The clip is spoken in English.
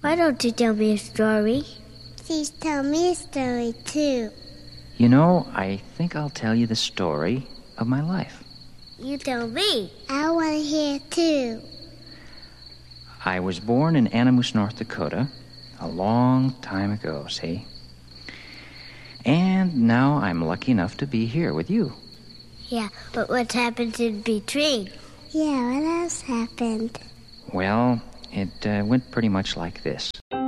Why don't you tell me a story? Please tell me a story, too. You know, I think I'll tell you the story of my life. You tell me. I want to hear, too. I was born in Animus, North Dakota, a long time ago, see? And now I'm lucky enough to be here with you. Yeah, but what's happened in between? Yeah, what else happened? Well, it went pretty much like this.